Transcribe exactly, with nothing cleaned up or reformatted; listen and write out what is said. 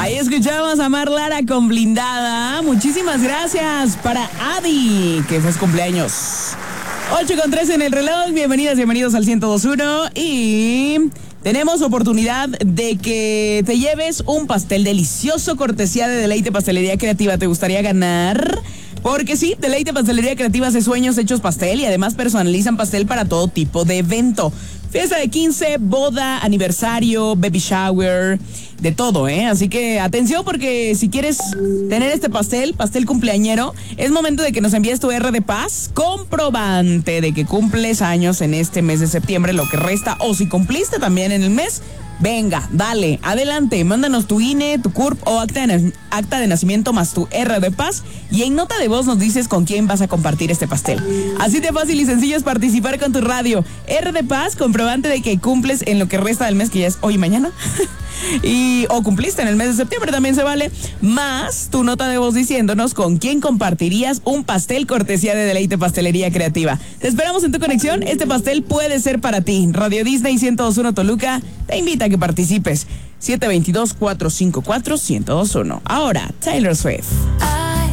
Ahí escuchamos a Mar Lara con Blindada. Muchísimas gracias para Adi, que fue su cumpleaños. ocho con tres en el reloj. Bienvenidas, bienvenidos al ciento dos punto uno. Y tenemos oportunidad de que te lleves un pastel delicioso cortesía de Deleite Pastelería Creativa. ¿Te gustaría ganar? Porque sí, Deleite Pastelería Creativa hace sueños hechos pastel y además personalizan pastel para todo tipo de evento. Fiesta de quince, boda, aniversario, baby shower, de todo, ¿eh? Así que atención, porque si quieres tener este pastel, pastel cumpleañero, es momento de que nos envíes tu R de Paz, comprobante de que cumples años en este mes de septiembre, lo que resta, o si cumpliste también en el mes. Venga, dale, adelante, mándanos tu I N E, tu C U R P o acta de, acta de nacimiento más tu R de Paz y en nota de voz nos dices con quién vas a compartir este pastel. Así de fácil y sencillo es participar con tu radio. R de Paz, comprobante de que cumples en lo que resta del mes, que ya es hoy y mañana. Y o cumpliste en el mes de septiembre, también se vale, más tu nota de voz diciéndonos con quién compartirías un pastel cortesía de Deleite Pastelería Creativa. Te esperamos en tu conexión, este pastel puede ser para ti. Radio Disney ciento dos punto uno Toluca te invita a que participes. siete dos dos, cuatro cinco cuatro, uno cero dos uno. Ahora, Taylor Swift.